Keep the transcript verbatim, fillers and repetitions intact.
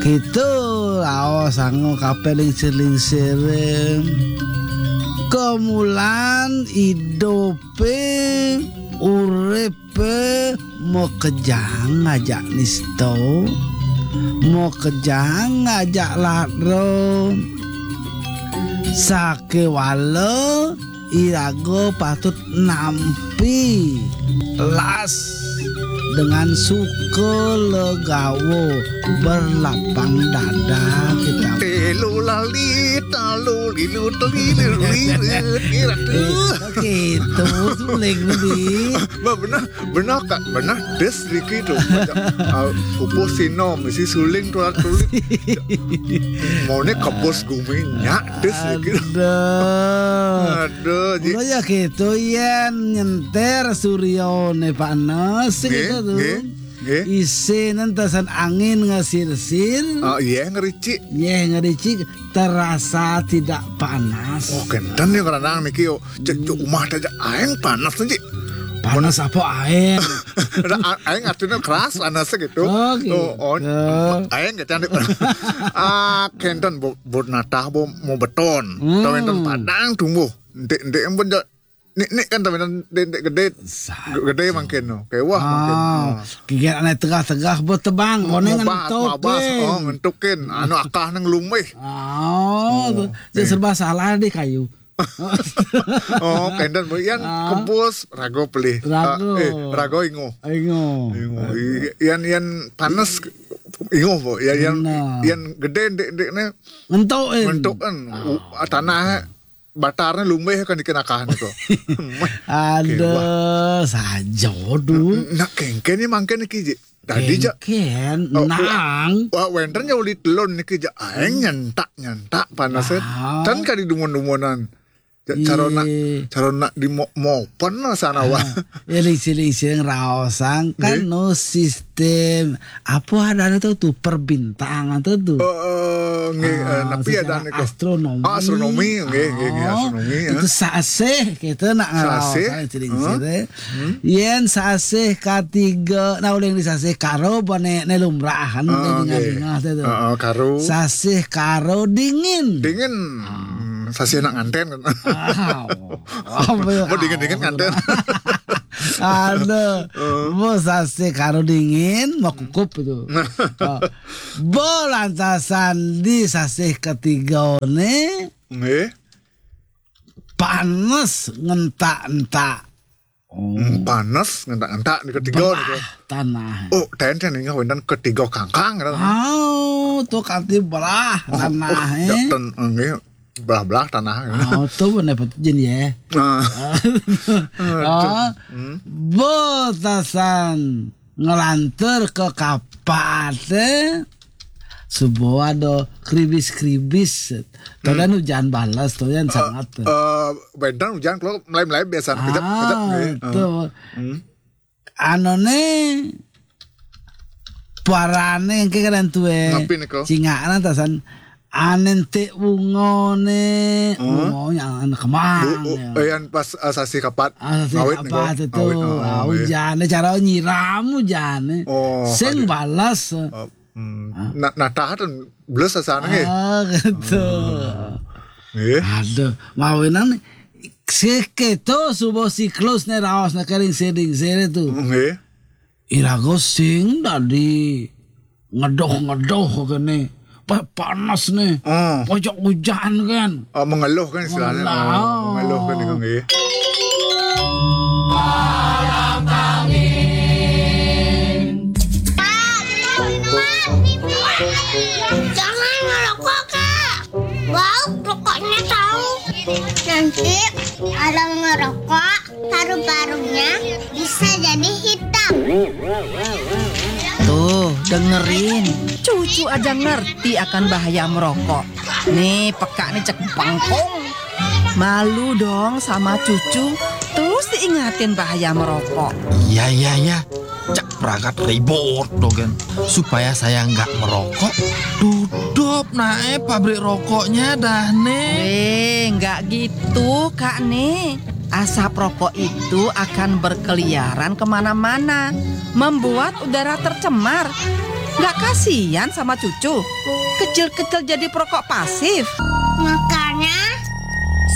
Gitu laos sango kapeling siling-siling kemulan idope urepe mau kejang ngajak nisto mau kejang ngajak laro sake wale irago patut nampi las dengan suka legawo berlapang dada kita telu lali talu lilu telilu gitu suling lebih benar benar kak benar des dikit tuh upo sino mesti suling tuh tulis mau nih kebos guminya des dikit aduh aduh udah ya gitu yen nyenter suryo ne panas gitu tuh isi nentasan angin ngasir-sir oh iya ngerici iya ngerici terasa tidak panas oh kentan ya karena niki yo cek rumah aja aeng panas nanti panas apa aeng aeng artinya keras panasnya gitu oh gitu oh, oh aeng gitu ah kentan buat natah mau beton tapi kentan padang tumbuh ndek ndek yang bener Nik nik kan teman dek gede gede makin no kayak wah makin kikiran naik tegah-tegah buat tebang konen ngentukin oh ngentukin anu akah neng lumeh oh jadi serba salah deh kayu oh kendan yang kebus rago pelih rago eh rago ingo ingo yang yang panas ingo po yang yang gede dek deknya ngentukin ngentukin tanah batarnya lumeh kan dikenakan itu. Ada saja dulu. Nak kengken ni mangken ni kiji. Tadi ja. Kengken nang. Wah, wender nya uli telon ni kiji. Aeng nyentak nyentak panasnya. Tan kali dumon-dumonan. Cara nak cara nak di mopan lah sana wah. Elisi-elisi yang raosang kan no sistem apa ada itu tuh perbintangan tuh tuh. Oh, nggih, tapi ada nih astronomi. Astronomi, nggih, nggih, astronomi. Itu saseh kita nak ngaraosang ciri-ciri. Yen saseh katiga, nah udah yang disaseh karo bane nelumrahan dengan itu. Oh, karo. Saseh karo dingin. Dingin. Sasi nak nganten kan. Mau dingin-dingin nganten. Ada. Mau sasi karo dingin mau kukup itu. Bo lantasan di sasi ketiga ne. Nggih. Panas ngentak-entak. Oh. Panas ngentak-entak di ketiga niku. Tanah. Oh, ten-ten ini kawan ketiga kangkang. Oh, tuh kanti belah tanah eh. Ten nggih. Belah-belah tanah. Oh, tuh bener betul ya. Oh, botasan ngelantur ke kapat eh. Sebuah do kribis-kribis. Tadi hujan balas tuh yang sangat. Eh, bedan hujan kalau mulai-mulai biasa kejap-kejap tuh. Anone parane yang keren tuh eh. Cingaan tasan anente ungone oh yang kemang yang pas sasi kapat ngawit kapat itu hujan cara nyiram hujan sing balas nah tahan belas sana gitu ada mawinan seketo subuh siklus ne raos na kering seding sere tu irago sing dari ngedoh-ngedoh kene panas nih, oh. Pojok hujan kan, oh, mengeluh kan istilahnya, oh, mengeluh kan itu nggih. Malam angin. Pak, minuman. Jangan ngerokok kak, bau rokoknya tahu. Nanti kalau ngerokok paru-parunya bisa jadi hitam. Tuh, dengerin. Cucu aja ngerti akan bahaya merokok. Nih, peka nih cek pangkong. Malu dong sama cucu. Terus diingatin bahaya merokok. Iya, iya, iya. Cek perangkat ribut dogen. Supaya saya nggak merokok. Tutup naik pabrik rokoknya dah nih. Eh, nggak gitu kak nih. Asap rokok itu akan berkeliaran kemana-mana, membuat udara tercemar. Nggak kasihan sama cucu? Kecil-kecil jadi perokok pasif.